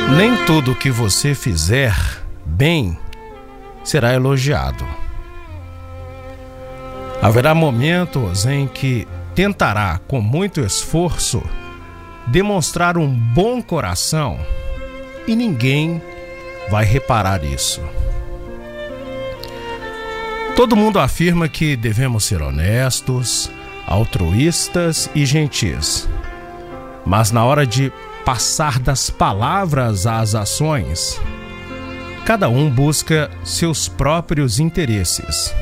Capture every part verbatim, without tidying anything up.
Nem tudo que você fizer bem será elogiado. Haverá momentos em que tentará, com muito esforço, demonstrar um bom coração e ninguém vai reparar isso. Todo mundo afirma que devemos ser honestos, altruístas e gentis. Mas na hora de passar das palavras às ações, cada um busca seus próprios interesses.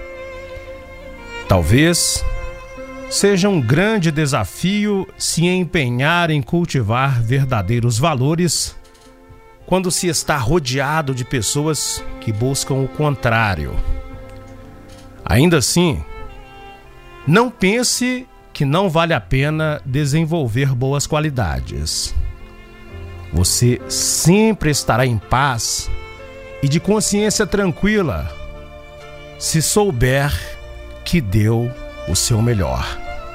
Talvez seja um grande desafio se empenhar em cultivar verdadeiros valores quando se está rodeado de pessoas que buscam o contrário. Ainda assim, não pense que não vale a pena desenvolver boas qualidades. Você sempre estará em paz e de consciência tranquila se souber que deu o seu melhor.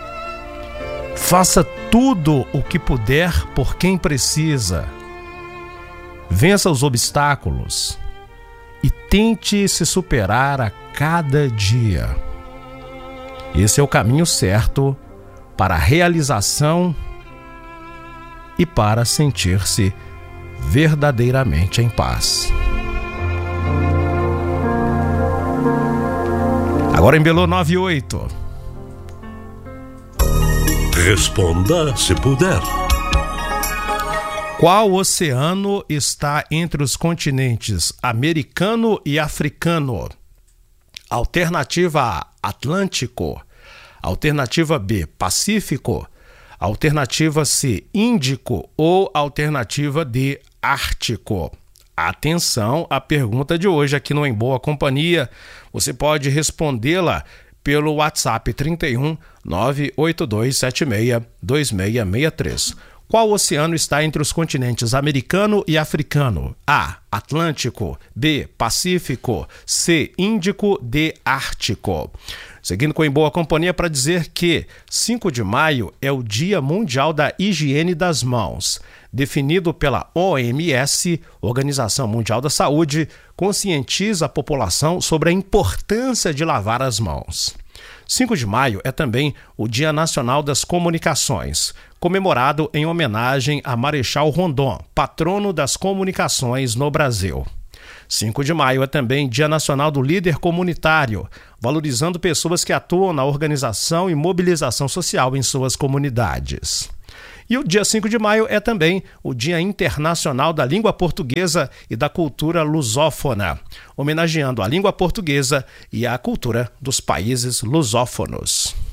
Faça tudo o que puder por quem precisa. Vença os obstáculos e tente se superar a cada dia. Esse é o caminho certo para a realização e para sentir-se verdadeiramente em paz. Agora em Belo nove oito. Responda se puder. Qual oceano está entre os continentes americano e africano? Alternativa A, Atlântico. Alternativa B, Pacífico. Alternativa C, Índico. Ou alternativa D, Ártico. Atenção à pergunta de hoje aqui no Em Boa Companhia. Você pode respondê-la pelo WhatsApp trinta e um, nove oito dois sete seis, dois seis seis três. Qual oceano está entre os continentes americano e africano? A, Atlântico. B, Pacífico. C, Índico. D, Ártico. Seguindo com Em Boa Companhia para dizer que cinco de maio é o Dia Mundial da Higiene das Mãos. Definido pela O M S, Organização Mundial da Saúde, conscientiza a população sobre a importância de lavar as mãos. cinco de maio é também o Dia Nacional das Comunicações, comemorado em homenagem a Marechal Rondon, patrono das comunicações no Brasil. cinco de maio é também Dia Nacional do Líder Comunitário, valorizando pessoas que atuam na organização e mobilização social em suas comunidades. E o dia cinco de maio é também o Dia Internacional da Língua Portuguesa e da Cultura Lusófona, homenageando a língua portuguesa e a cultura dos países lusófonos.